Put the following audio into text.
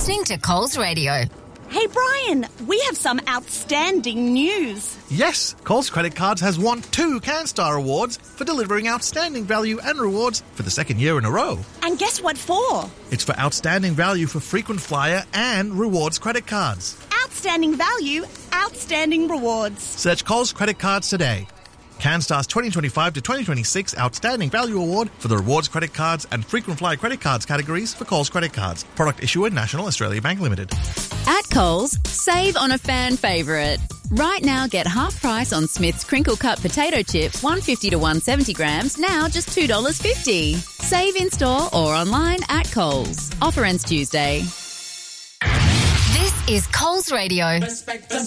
listening to Coles Radio. Hey, Brian, we have some outstanding news. Yes, Coles Credit Cards has won 2 CanStar Awards for delivering outstanding value and rewards for the second year in a row. And guess what for? It's for outstanding value for frequent flyer and rewards credit cards. Outstanding value, outstanding rewards. Search Coles Credit Cards today. CanStar's 2025 to 2026 Outstanding Value Award for the rewards credit cards and frequent flyer credit cards categories for Coles Credit Cards. Product issuer National Australia Bank Limited. At Coles, save on a fan favourite. Right now, get half price on Smith's Crinkle Cut Potato Chips, 150 to 170 grams, now just $2.50. Save in store or online at Coles. Offer ends Tuesday. This is Coles Radio.